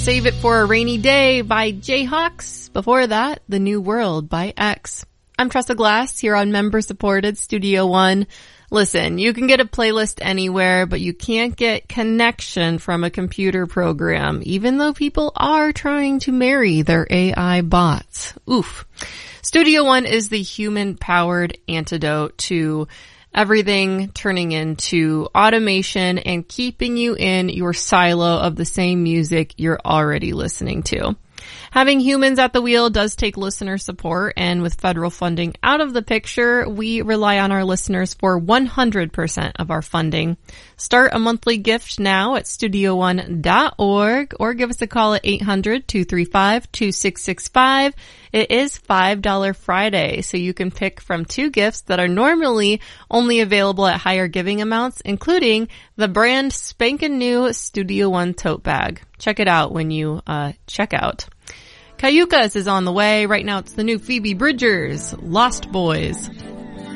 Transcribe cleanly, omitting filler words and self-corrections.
Save It for a Rainy Day by Jayhawks. Before that, The New World by X. I'm Tressa Glass here on member-supported Studio One. Listen, you can get a playlist anywhere, but you can't get connection from a computer program, even though people are trying to marry their AI bots. Oof. Studio One is the human-powered antidote to everything turning into automation and keeping you in your silo of the same music you're already listening to. Having humans at the wheel does take listener support, and with federal funding out of the picture, we rely on our listeners for 100% of our funding. Start a monthly gift now at studioone.org or give us a call at 800-235-2665. It is $5 Friday, so you can pick from 2 gifts that are normally only available at higher giving amounts, including the brand spanking new Studio One tote bag. Check it out when you check out. Cayucas is on the way. Right now it's the new Phoebe Bridgers, Lost Boys.